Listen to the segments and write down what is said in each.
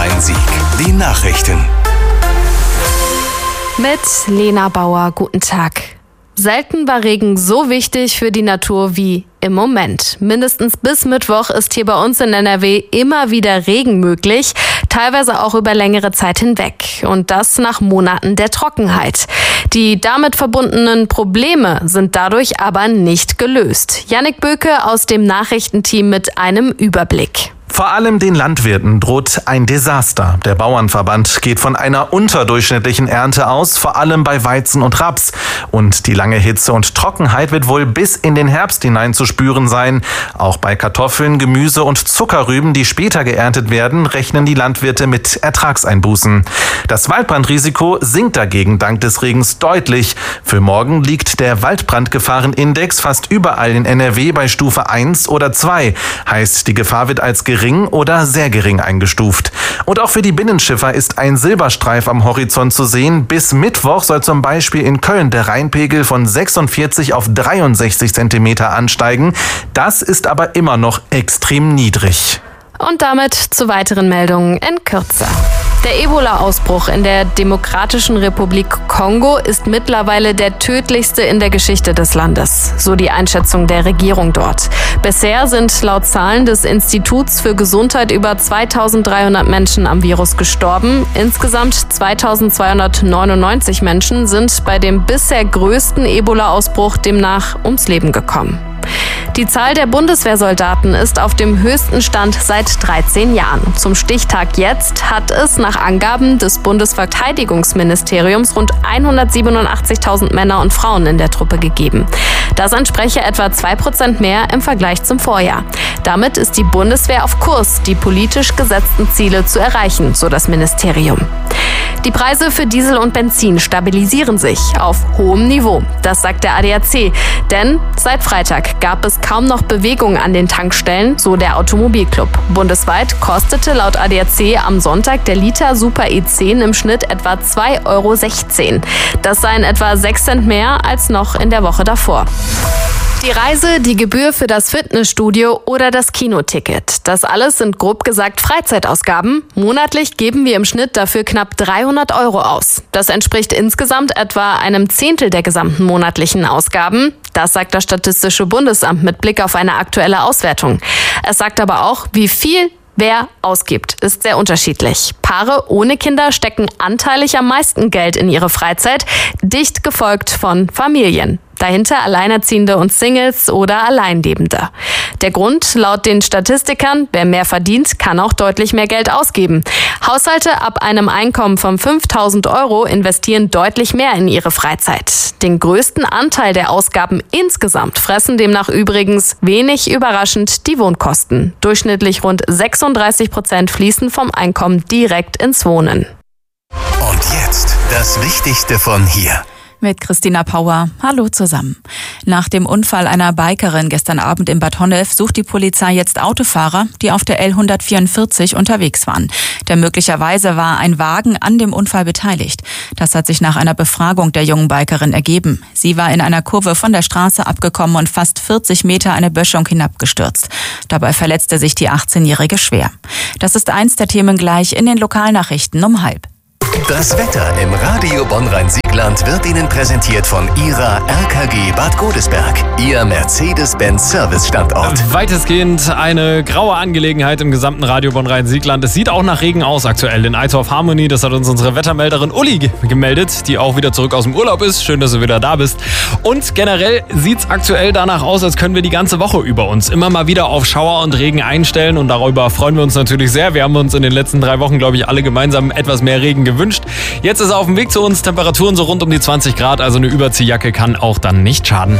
Bonn-Rhein-Sieg. Die Nachrichten. Mit Lena Bauer, guten Tag. Selten war Regen so wichtig für die Natur wie im Moment. Mindestens bis Mittwoch ist hier bei uns in NRW immer wieder Regen möglich, teilweise auch über längere Zeit hinweg. Und das nach Monaten der Trockenheit. Die damit verbundenen Probleme sind dadurch aber nicht gelöst. Jannik Böke aus dem Nachrichtenteam mit einem Überblick. Vor allem den Landwirten droht ein Desaster. Der Bauernverband geht von einer unterdurchschnittlichen Ernte aus, vor allem bei Weizen und Raps. Und die lange Hitze und Trockenheit wird wohl bis in den Herbst hinein zu spüren sein. Auch bei Kartoffeln, Gemüse und Zuckerrüben, die später geerntet werden, rechnen die Landwirte mit Ertragseinbußen. Das Waldbrandrisiko sinkt dagegen dank des Regens deutlich. Für morgen liegt der Waldbrandgefahrenindex fast überall in NRW bei Stufe 1 oder 2. Heißt, die Gefahr wird als gering oder sehr gering eingestuft. Und auch für die Binnenschiffer ist ein Silberstreif am Horizont zu sehen. Bis Mittwoch soll zum Beispiel in Köln der Rheinpegel von 46 auf 63 Zentimeter ansteigen. Das ist aber immer noch extrem niedrig. Und damit zu weiteren Meldungen in Kürze. Der Ebola-Ausbruch in der Demokratischen Republik Kongo ist mittlerweile der tödlichste in der Geschichte des Landes, so die Einschätzung der Regierung dort. Bisher sind laut Zahlen des Instituts für Gesundheit über 2300 Menschen am Virus gestorben. Insgesamt 2299 Menschen sind bei dem bisher größten Ebola-Ausbruch demnach ums Leben gekommen. Die Zahl der Bundeswehrsoldaten ist auf dem höchsten Stand seit 13 Jahren. Zum Stichtag jetzt hat es nach Angaben des Bundesverteidigungsministeriums rund 187.000 Männer und Frauen in der Truppe gegeben. Das entspreche etwa 2% mehr im Vergleich zum Vorjahr. Damit ist die Bundeswehr auf Kurs, die politisch gesetzten Ziele zu erreichen, so das Ministerium. Die Preise für Diesel und Benzin stabilisieren sich auf hohem Niveau. Das sagt der ADAC. Denn seit Freitag gab es kaum noch Bewegung an den Tankstellen, so der Automobilclub. Bundesweit kostete laut ADAC am Sonntag der Liter Super E10 im Schnitt etwa 2,16 €. Das seien etwa 6 Cent mehr als noch in der Woche davor. Die Reise, die Gebühr für das Fitnessstudio oder das Kinoticket. Das alles sind grob gesagt Freizeitausgaben. Monatlich geben wir im Schnitt dafür knapp 300 € aus. Das entspricht insgesamt etwa einem Zehntel der gesamten monatlichen Ausgaben. Das sagt das Statistische Bundesamt mit Blick auf eine aktuelle Auswertung. Es sagt aber auch, wie viel wer ausgibt, ist sehr unterschiedlich. Paare ohne Kinder stecken anteilig am meisten Geld in ihre Freizeit, dicht gefolgt von Familien. Dahinter Alleinerziehende und Singles oder Alleinlebende. Der Grund, laut den Statistikern, wer mehr verdient, kann auch deutlich mehr Geld ausgeben. Haushalte ab einem Einkommen von 5.000 € investieren deutlich mehr in ihre Freizeit. Den größten Anteil der Ausgaben insgesamt fressen demnach übrigens wenig überraschend die Wohnkosten. Durchschnittlich rund 36% fließen vom Einkommen direkt ins Wohnen. Und jetzt das Wichtigste von hier. Mit Christina Pauer. Hallo zusammen. Nach dem Unfall einer Bikerin gestern Abend in Bad Honnef sucht die Polizei jetzt Autofahrer, die auf der L144 unterwegs waren. Denn möglicherweise war ein Wagen an dem Unfall beteiligt. Das hat sich nach einer Befragung der jungen Bikerin ergeben. Sie war in einer Kurve von der Straße abgekommen und fast 40 Meter eine Böschung hinabgestürzt. Dabei verletzte sich die 18-Jährige schwer. Das ist eins der Themen gleich in den Lokalnachrichten um 12:30. Das Wetter im Radio Bonn-Rhein-Sieg-Land wird Ihnen präsentiert von Ihrer RKG Bad Godesberg, Ihr Mercedes-Benz-Service-Standort. Weitestgehend eine graue Angelegenheit im gesamten Radio Bonn-Rhein-Sieg-Land. Es sieht auch nach Regen aus aktuell in Eitorf Harmony. Das hat uns unsere Wettermelderin Uli gemeldet, die auch wieder zurück aus dem Urlaub ist. Schön, dass du wieder da bist. Und generell sieht es aktuell danach aus, als können wir die ganze Woche über uns immer mal wieder auf Schauer und Regen einstellen. Und darüber freuen wir uns natürlich sehr. Wir haben uns in den letzten 3 Wochen, glaube ich, alle gemeinsam etwas mehr Regen gewünscht. Jetzt ist er auf dem Weg zu uns, Temperaturen so rund um die 20 Grad, also eine Überziehjacke kann auch dann nicht schaden.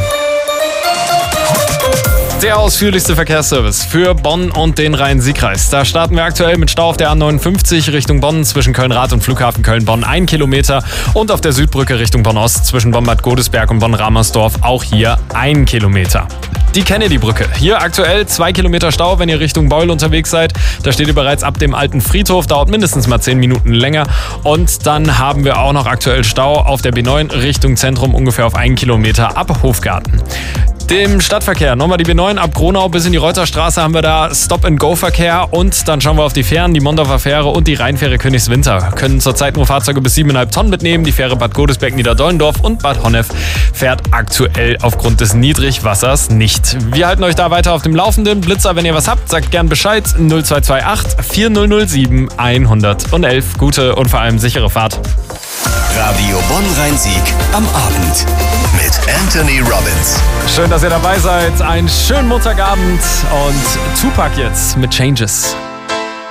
Der ausführlichste Verkehrsservice für Bonn und den Rhein-Sieg-Kreis. Da starten wir aktuell mit Stau auf der A59 Richtung Bonn zwischen Köln-Rath und Flughafen Köln-Bonn 1 Kilometer und auf der Südbrücke Richtung Bonn-Ost zwischen Bonn-Bad Godesberg und Bonn-Ramersdorf auch hier 1 Kilometer. Die Kennedy-Brücke. Hier aktuell 2 Kilometer Stau, wenn ihr Richtung Beul unterwegs seid. Da steht ihr bereits ab dem alten Friedhof, dauert mindestens mal 10 Minuten länger. Und dann haben wir auch noch aktuell Stau auf der B9 Richtung Zentrum ungefähr auf 1 Kilometer ab Hofgarten. Dem Stadtverkehr. Nochmal die B9 ab Gronau bis in die Reuterstraße haben wir da Stop-and-Go-Verkehr und dann schauen wir auf die Fähren, die Mondorfer Fähre und die Rheinfähre Königswinter. Können zurzeit nur Fahrzeuge bis 7,5 Tonnen mitnehmen. Die Fähre Bad Godesberg-Niederdollendorf und Bad Honnef fährt aktuell aufgrund des Niedrigwassers nicht. Wir halten euch da weiter auf dem Laufenden. Blitzer, wenn ihr was habt, sagt gern Bescheid. 0228 4007 111. Gute und vor allem sichere Fahrt. Radio Bonn-Rhein-Sieg am Abend mit Anthony Robbins. Schön, dass ihr dabei seid. Einen schönen Montagabend und Tupac jetzt mit Changes.